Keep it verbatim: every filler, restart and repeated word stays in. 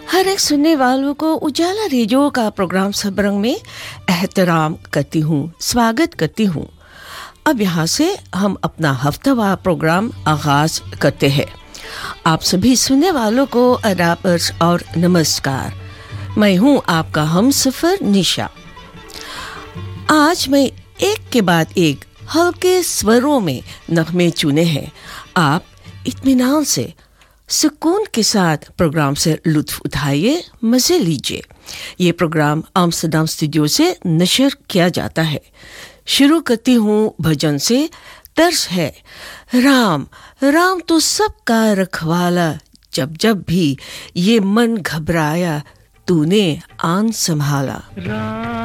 हर एक सुनने वालों को उजाला रेडियो का प्रोग्राम सबरंग में एहतराम करती हूँ, स्वागत करती हूँ। अब यहाँ से हम अपना हफ्तावार प्रोग्राम आगाज करते हैं। आप सभी सुनने वालों को आदाब और नमस्कार। मैं हूँ आपका हमसफर निशा। आज मैं एक के बाद एक हल्के स्वरों में नगमे चुने हैं। आप इत्मीनान से, सुकून के साथ प्रोग्राम से लुत्फ उठाइए, मज़े लीजिए। ये प्रोग्राम आमस्टरडम स्टूडियो से नशर किया जाता है। शुरू करती हूँ भजन से। तर्ज है राम राम तो सबका रखवाला, जब जब भी ये मन घबराया तूने आन संभाला।